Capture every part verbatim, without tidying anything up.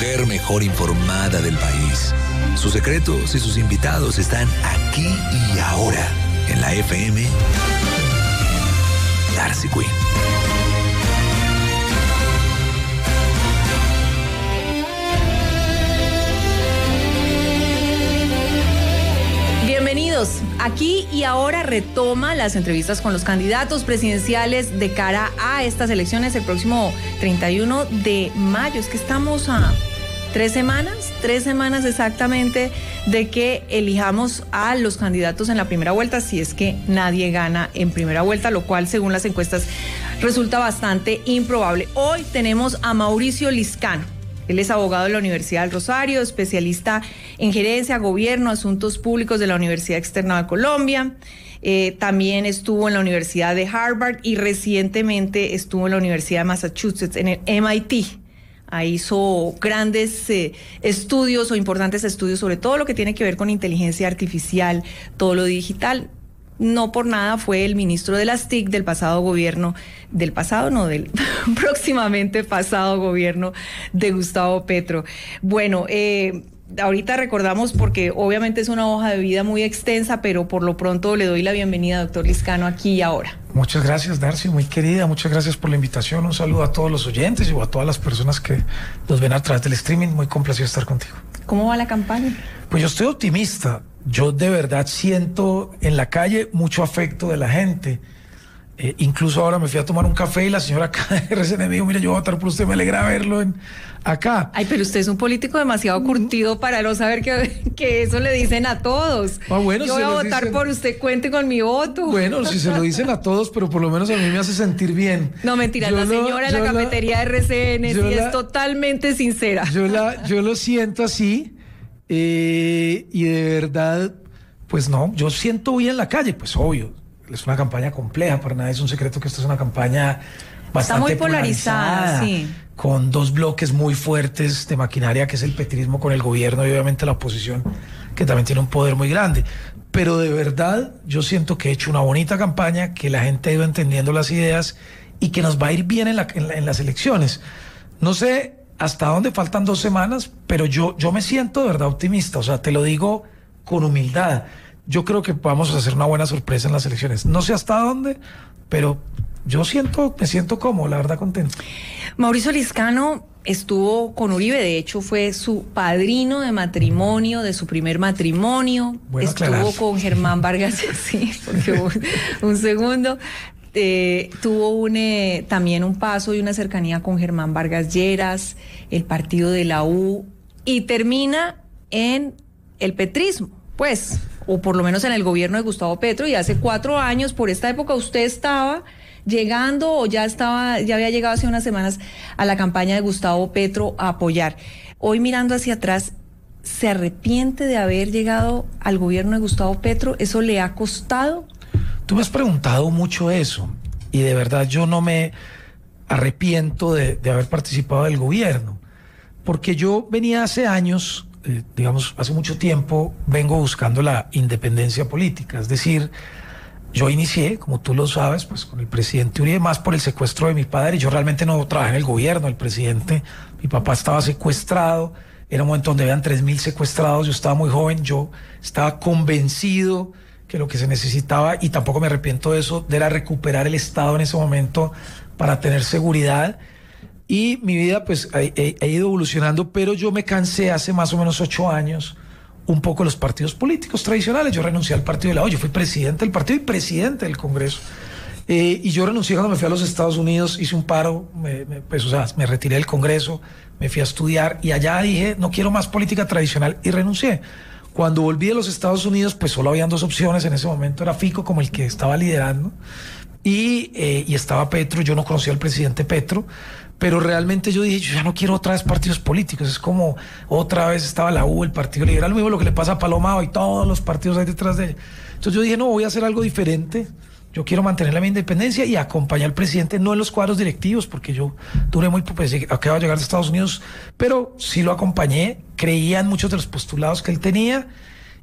mujer mejor informada del país. Sus secretos y sus invitados están aquí y ahora en la F M Darcy Quinn. Bienvenidos. Aquí y ahora retoma las entrevistas con los candidatos presidenciales de cara a estas elecciones el próximo treinta y uno de mayo. Es que estamos a tres semanas, tres semanas exactamente de que elijamos a los candidatos en la primera vuelta, si es que nadie gana en primera vuelta, lo cual según las encuestas resulta bastante improbable. Hoy tenemos a Mauricio Liscano. Él es abogado de la Universidad del Rosario, especialista en gerencia, gobierno, asuntos públicos de la Universidad Externa de Colombia. Eh, también estuvo en la Universidad de Harvard y recientemente estuvo en la Universidad de Massachusetts, en el M I T. Ahí hizo grandes eh, estudios o importantes estudios sobre todo lo que tiene que ver con inteligencia artificial, todo lo digital. No por nada fue el ministro de las T I C del pasado gobierno, del pasado no, del próximamente pasado gobierno de Gustavo Petro. Bueno, eh, ahorita recordamos porque obviamente es una hoja de vida muy extensa, pero por lo pronto le doy la bienvenida, doctor Liscano, aquí y ahora. Muchas gracias, Darcy, muy querida, muchas gracias por la invitación. Un saludo a todos los oyentes y a todas las personas que nos ven a través del streaming. Muy complacido estar contigo. ¿Cómo va la campaña? Pues yo estoy optimista. Yo de verdad siento en la calle mucho afecto de la gente. Eh, incluso ahora me fui a tomar un café y la señora acá de R C N me dijo, mire, yo voy a votar por usted, me alegra verlo en, acá. Ay, pero usted es un político demasiado curtido para no saber que, que eso le dicen a todos. Ah, bueno, yo voy a votar dicen... por usted, cuente con mi voto. Bueno, si se lo dicen a todos, pero por lo menos a mí me hace sentir bien. No, mentira, yo la lo, señora en la cafetería la, de R C N sí la, es totalmente sincera. Yo, la, yo lo siento así eh, y de verdad... Pues no, yo siento bien en la calle, pues obvio, es una campaña compleja, para nada es un secreto que esta es una campaña bastante Está muy polarizada, polarizada sí. Con dos bloques muy fuertes de maquinaria, que es el petrismo con el gobierno y obviamente la oposición, que también tiene un poder muy grande. Pero de verdad, yo siento que he hecho una bonita campaña, que la gente ha ido entendiendo las ideas y que nos va a ir bien en, la, en, la, en las elecciones. No sé hasta dónde, faltan dos semanas, pero yo, yo me siento de verdad optimista, o sea, te lo digo con humildad. Yo creo que vamos a hacer una buena sorpresa en las elecciones. No sé hasta dónde, pero yo siento, me siento cómodo, la verdad contento. Mauricio Liscano estuvo con Uribe, de hecho fue su padrino de matrimonio, de su primer matrimonio. Bueno, estuvo aclarar. Con Germán Vargas, sí, porque un, un segundo. Eh, tuvo un, eh, también un paso y una cercanía con Germán Vargas Lleras, el partido de la U, y termina en el petrismo, pues, o por lo menos en el gobierno de Gustavo Petro, y hace cuatro años, por esta época, usted estaba llegando o ya estaba, ya había llegado hace unas semanas a la campaña de Gustavo Petro a apoyar. Hoy mirando hacia atrás, ¿se arrepiente de haber llegado al gobierno de Gustavo Petro? ¿Eso le ha costado? Tú me has preguntado mucho eso, y de verdad yo no me arrepiento de, de haber participado del gobierno, porque yo venía hace años... Eh, digamos, hace mucho tiempo vengo buscando la independencia política, es decir, yo inicié, como tú lo sabes, pues con el presidente Uribe, más por el secuestro de mi padre. Yo realmente no trabajé en el gobierno, el presidente, mi papá estaba secuestrado, era un momento donde habían tres mil secuestrados, yo estaba muy joven, yo estaba convencido que lo que se necesitaba, y tampoco me arrepiento de eso, era recuperar el Estado en ese momento para tener seguridad. Y mi vida pues he, he, he ido evolucionando, pero yo me cansé hace más o menos ocho años un poco de los partidos políticos tradicionales. Yo renuncié al partido de la O, yo fui presidente del partido y presidente del Congreso. Eh, y yo renuncié cuando me fui a los Estados Unidos, hice un paro, me, me, pues, o sea, me retiré del Congreso, me fui a estudiar y allá dije, no quiero más política tradicional, y renuncié. Cuando volví de los Estados Unidos, pues solo habían dos opciones en ese momento, era Fico como el que estaba liderando, y, eh, y estaba Petro. Yo no conocía al presidente Petro, pero realmente yo dije, yo ya no quiero otra vez partidos políticos, es como otra vez estaba la U, el Partido Liberal, lo mismo lo que le pasa a Paloma y todos los partidos ahí detrás de ella. Entonces yo dije, no, voy a hacer algo diferente, yo quiero mantener la mi independencia y acompañar al presidente, no en los cuadros directivos, porque yo duré muy poco, pues, acabo de llegar de Estados Unidos, pero sí lo acompañé, creía en muchos de los postulados que él tenía,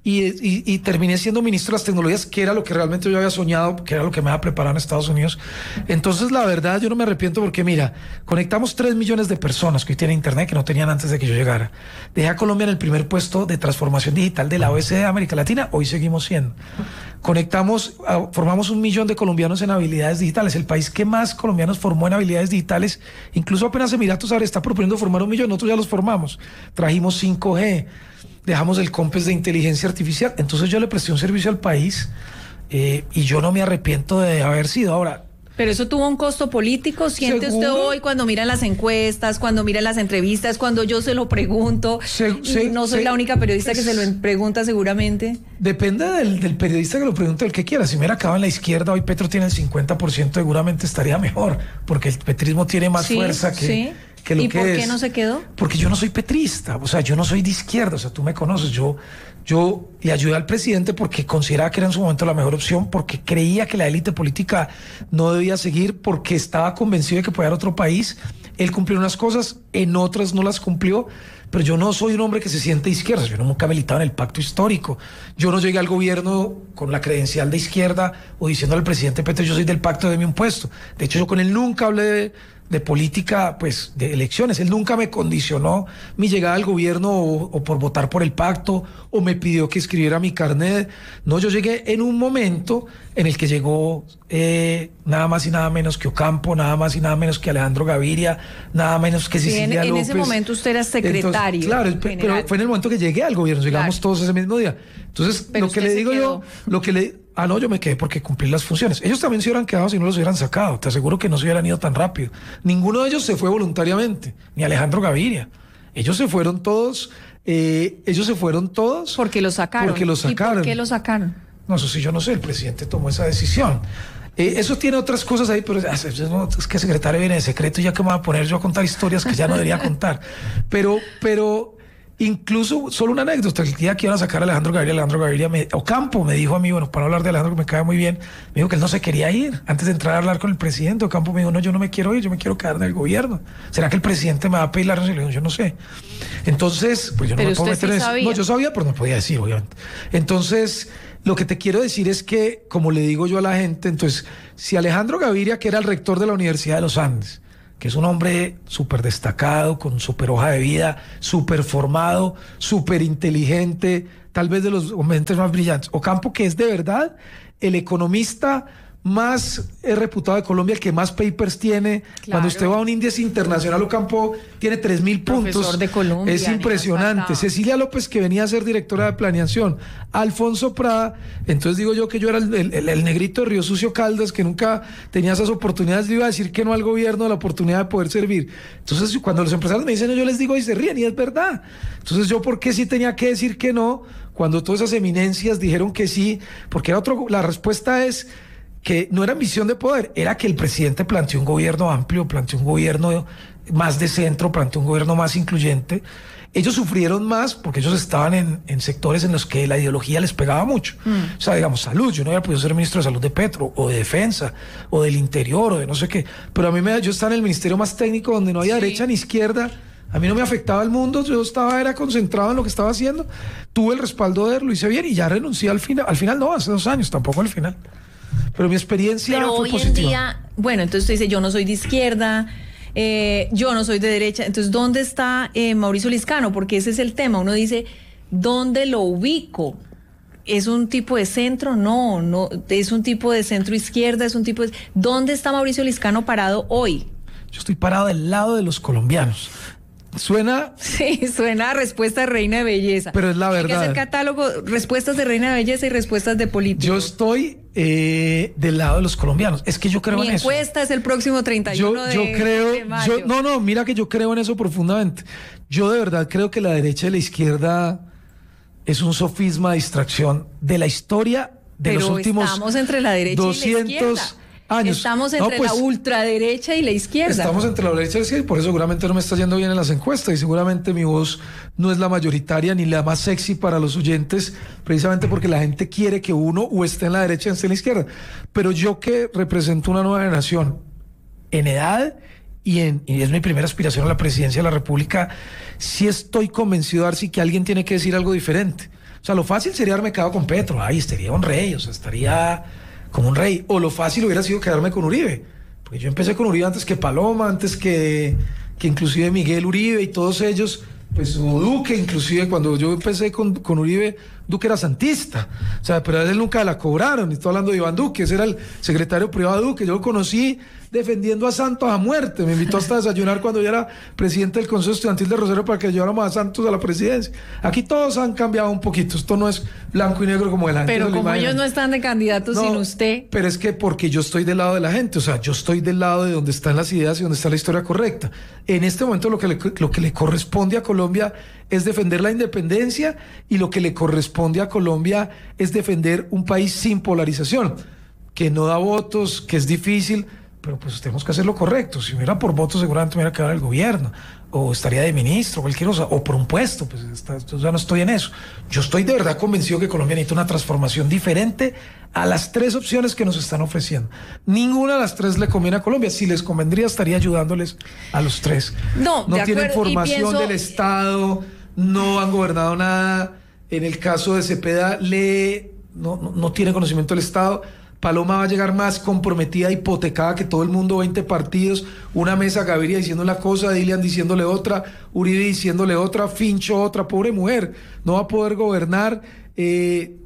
Y, y, y terminé siendo ministro de las tecnologías, que era lo que realmente yo había soñado, que era lo que me había preparado en Estados Unidos. Entonces, la verdad, yo no me arrepiento porque, mira, conectamos tres millones de personas que hoy tienen internet que no tenían antes de que yo llegara. Dejé a Colombia en el primer puesto de transformación digital de la O E C D de América Latina, hoy seguimos siendo. Conectamos, formamos un millón de colombianos en habilidades digitales, el país que más colombianos formó en habilidades digitales, incluso apenas Emiratos Árabes está proponiendo formar un millón, nosotros ya los formamos, trajimos cinco G, dejamos el COMPES de inteligencia artificial, entonces yo le presté un servicio al país eh, y yo no me arrepiento de haber sido. Ahora, pero eso tuvo un costo político, ¿siente ¿seguro? Usted hoy cuando mira las encuestas, cuando mira las entrevistas, cuando yo se lo pregunto, se, y se, no soy se, la única periodista que se lo pregunta seguramente? Depende del, del periodista que lo pregunte, el que quiera. Si me hubiera acabado en la izquierda, hoy Petro tiene el cincuenta por ciento, seguramente estaría mejor, porque el petrismo tiene más sí, fuerza que... Sí. Que lo ¿Y que por es. qué no se quedó? Porque yo no soy petrista, o sea, yo no soy de izquierda, o sea, tú me conoces, yo, yo le ayudé al presidente porque consideraba que era en su momento la mejor opción, porque creía que la élite política no debía seguir, porque estaba convencido de que podía ir a otro país. Él cumplió unas cosas, en otras no las cumplió, pero yo no soy un hombre que se siente de izquierda, yo nunca he militado en el pacto histórico, yo no llegué al gobierno con la credencial de izquierda o diciendo al presidente Petro, yo soy del pacto, de mi impuesto. De hecho, yo con él nunca hablé de... de política, pues, de elecciones. Él nunca me condicionó mi llegada al gobierno o, o por votar por el pacto, o me pidió que escribiera mi carnet. No, yo llegué en un momento en el que llegó eh, nada más y nada menos que Ocampo, nada más y nada menos que Alejandro Gaviria, nada menos que Cecilia sí, en, López. En ese momento usted era secretario. Entonces, claro, general. Pero fue en el momento que llegué al gobierno, llegamos claro. todos ese mismo día. Entonces, pero lo que le digo yo, lo que le... Ah, no, yo me quedé porque cumplí las funciones. Ellos también se hubieran quedado si no los hubieran sacado. Te aseguro que no se hubieran ido tan rápido. Ninguno de ellos se fue voluntariamente, ni Alejandro Gaviria. Ellos se fueron todos, eh, ellos se fueron todos... Porque los sacaron. Porque los sacaron. ¿Y por qué los sacaron? No, eso sí, yo no sé, el presidente tomó esa decisión. Eh, eso tiene otras cosas ahí, pero es, es que el secretario viene de secreto y ya que me voy a poner yo a contar historias que ya no debería contar. Pero, pero... Incluso, solo una anécdota, el día que iban a sacar a Alejandro Gaviria, Alejandro Gaviria, me, Ocampo me dijo a mí, bueno, para hablar de Alejandro, que me cae muy bien, me dijo que él no se quería ir, antes de entrar a hablar con el presidente. Ocampo me dijo, no, yo no me quiero ir, yo me quiero quedar en el gobierno. ¿Será que el presidente me va a pedir la renuncia? Yo no sé. Entonces, pues yo no pero me puedo meter sí en eso. No, yo sabía, pero no podía decir, obviamente. Entonces, lo que te quiero decir es que, como le digo yo a la gente, entonces, si Alejandro Gaviria, que era el rector de la Universidad de los Andes, que es un hombre súper destacado, con súper hoja de vida, súper formado, súper inteligente, tal vez de los mentes más brillantes. Ocampo, que es de verdad el economista más eh, reputado de Colombia, el que más papers tiene. Claro. Cuando usted va a un índice internacional, Ocampo tiene tres mil puntos. De Colombia, es impresionante. Cecilia López, que venía a ser directora de planeación. Alfonso Prada. Entonces digo yo que yo era el, el, el negrito de Río Sucio Caldas, que nunca tenía esas oportunidades. Le iba a decir que no al gobierno, la oportunidad de poder servir. Entonces, cuando los empresarios me dicen, yo les digo y se ríen, y es verdad. Entonces, yo, ¿por qué sí tenía que decir que no? Cuando todas esas eminencias dijeron que sí, porque era otro. La respuesta es que no era ambición de poder, era que el presidente planteó un gobierno amplio, planteó un gobierno más de centro, planteó un gobierno más incluyente. Ellos sufrieron más porque ellos estaban en, en sectores en los que la ideología les pegaba mucho. Mm. O sea, digamos, salud. Yo no había podido ser ministro de salud de Petro, o de defensa, o del interior, o de no sé qué. Pero a mí me, yo estaba en el ministerio más técnico, donde no había sí. derecha ni izquierda. A mí no me afectaba el mundo, yo estaba era concentrado en lo que estaba haciendo. Tuve el respaldo de él, lo hice bien y ya renuncié al final. Al final no, hace dos años, tampoco al final. Pero mi experiencia Pero fue hoy positiva. En día, bueno, entonces usted dice, yo no soy de izquierda, eh, yo no soy de derecha. Entonces, ¿dónde está eh, Mauricio Liscano? Porque ese es el tema. Uno dice, ¿dónde lo ubico? ¿Es un tipo de centro? No, no. ¿Es un tipo de centro izquierda? ¿Es un tipo de... ¿Dónde está Mauricio Liscano parado hoy? Yo estoy parado del lado de los colombianos. Suena... Sí, suena a respuesta de reina de belleza. Pero es la verdad. Hay que hacer catálogo, respuestas de reina de belleza y respuestas de políticos. Yo estoy eh, del lado de los colombianos. Es que yo creo Mi en eso. Mi encuesta es el próximo treinta y uno yo, de, yo creo, de mayo. Yo, no, no, mira que yo creo en eso profundamente. Yo de verdad creo que la derecha y la izquierda es un sofisma de distracción de la historia de Pero los últimos estamos entre la derecha doscientos y la izquierda. Años. Estamos entre no, pues, la ultraderecha y la izquierda. Estamos entre la derecha y la izquierda y por eso seguramente no me está yendo bien en las encuestas y seguramente mi voz no es la mayoritaria ni la más sexy para los oyentes, precisamente porque la gente quiere que uno o esté en la derecha o esté en la izquierda. Pero yo, que represento una nueva generación en edad y, en, y es mi primera aspiración a la presidencia de la República, sí estoy convencido, Arci, que alguien tiene que decir algo diferente. O O sea, lo fácil sería haberme quedado con Petro, ahí estaría un rey, o sea, estaría como un rey. O lo fácil hubiera sido quedarme con Uribe, porque yo empecé con Uribe antes que Paloma, antes que, que inclusive Miguel Uribe y todos ellos, pues, o Duque, inclusive cuando yo empecé con, con Uribe, Duque era santista, o sea, pero a él nunca la cobraron. Estoy hablando de Iván Duque, ese era el secretario privado de Duque. Yo lo conocí defendiendo a Santos a muerte, me invitó hasta a desayunar cuando yo era presidente del Consejo Estudiantil de Rosario para que lleváramos a Santos a la presidencia. Aquí todos han cambiado un poquito, esto no es blanco y negro como de la gente. Pero como imaginan. Ellos no están de candidatos no, sin usted. Pero es que porque yo estoy del lado de la gente, o sea, yo estoy del lado de donde están las ideas y donde está la historia correcta. En este momento lo que le, lo que le corresponde a Colombia es defender la independencia, y lo que le corresponde a Colombia es defender un país sin polarización, que no da votos, que es difícil, pero pues tenemos que hacer lo correcto. Si hubiera por votos, seguramente me hubiera quedado en el gobierno, o estaría de ministro, cualquier cosa, o por un puesto, pues está, yo ya no estoy en eso. Yo estoy de verdad convencido que Colombia necesita una transformación diferente a las tres opciones que nos están ofreciendo. Ninguna de las tres le conviene a Colombia. Si les convendría, estaría ayudándoles a los tres. No, no de tienen acuerdo, formación pienso... del Estado, no han gobernado nada. En el caso de Cepeda, lee, no, no, no tiene conocimiento del Estado. Paloma va a llegar más comprometida, hipotecada que todo el mundo, veinte partidos, una mesa, Gaviria diciendo una cosa, Dilian diciéndole otra, Uribe diciéndole otra, Fincho otra, pobre mujer, no va a poder gobernar. Eh,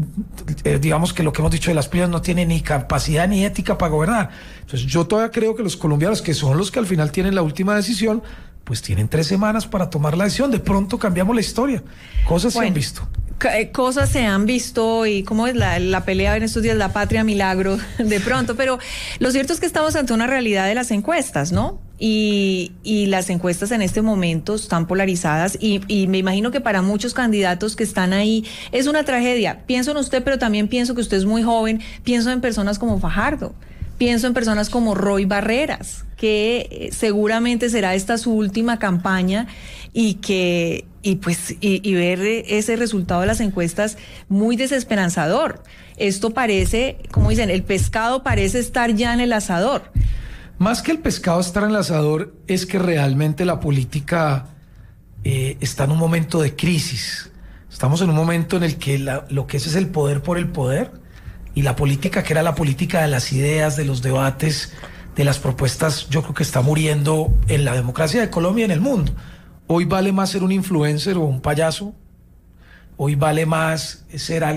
eh, digamos que lo que hemos dicho de las primas, no tiene ni capacidad ni ética para gobernar. Entonces yo todavía creo que los colombianos, que son los que al final tienen la última decisión, pues tienen tres semanas para tomar la decisión. De pronto cambiamos la historia, cosas bueno. se han visto. Cosas se han visto, y cómo es la, la pelea en estos días, la patria milagro, de pronto, pero lo cierto es que estamos ante una realidad de las encuestas, ¿no? Y, y las encuestas en este momento están polarizadas, y, y me imagino que para muchos candidatos que están ahí es una tragedia. Pienso en usted, pero también pienso que usted es muy joven, pienso en personas como Fajardo, pienso en personas como Roy Barreras, que seguramente será esta su última campaña, y que y pues y, y ver ese resultado de las encuestas muy desesperanzador. Esto parece, como dicen, el pescado parece estar ya en el asador. Más que el pescado estar en el asador, es que realmente la política eh, está en un momento de crisis. Estamos en un momento en el que la, lo que es es el poder por el poder, y la política, que era la política de las ideas, de los debates, de las propuestas, yo creo que está muriendo en la democracia de Colombia y en el mundo. Hoy vale más ser un influencer o un payaso, hoy vale más ser alguien